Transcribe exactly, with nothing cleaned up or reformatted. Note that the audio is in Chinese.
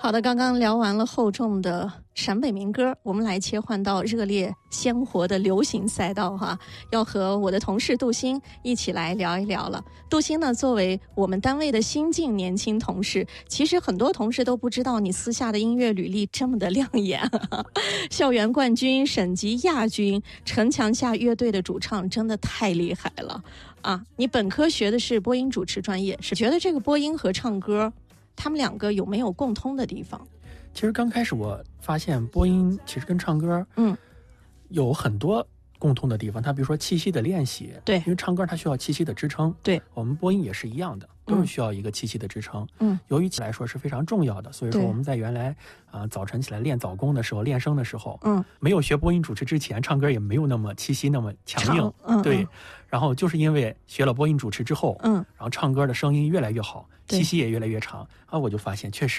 好的，刚刚聊完了厚重的陕北民歌，我们来切换到热烈鲜活的流行赛道哈，要和我的同事杜鑫一起来聊一聊了。杜鑫呢，作为我们单位的新晋年轻同事，其实很多同事都不知道你私下的音乐履历这么的亮眼校园冠军、省级亚军、城墙下乐队的主唱，真的太厉害了啊！你本科学的是播音主持专业，是觉得这个播音和唱歌他们两个有没有共通的地方？ 其实刚开始我发现播音其实跟唱歌嗯有很多共通的地方，它比如说气息的练习， 对， 因为唱歌它需要气息的支撑， 对， 我们播音也是一样的，都是需要一个气息的支撑。 嗯， 由于来说是非常重要的，所以说我们在原来啊、呃、早晨起来练早功的时候，练声的时候，嗯，没有学播音主持之前，唱歌也没有那么气息那么强硬， 嗯， 对、 嗯。 然后就是因为学了播音主持之后， 嗯， 然后唱歌的声音越来越好，气息也越来越长啊，我就发现确实